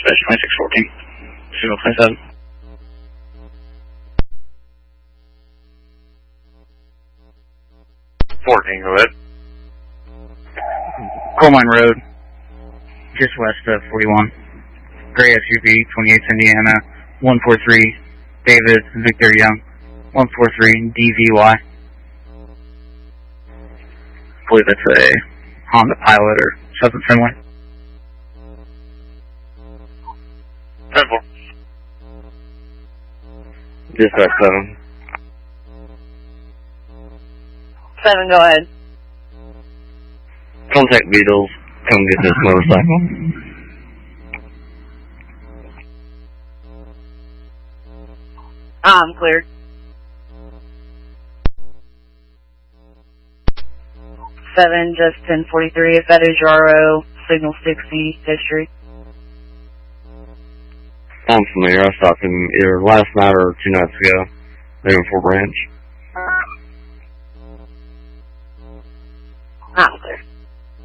dispatch 2614. Signal 27. 14, go ahead. Coal Mine Road, just west of 41. Gray SUV, 28th Indiana, 143, David Victor Young, 143 DVY. I believe it's a Honda Pilot or something similar. 10-4. Dispatch 7. 7, go ahead. Contact Beatles. Come get this motorcycle. I'm cleared. 7, just 1043. If that is your RO, signal 60, history. I'm familiar. I stopped him either last night or 2 nights ago. Moving for branch.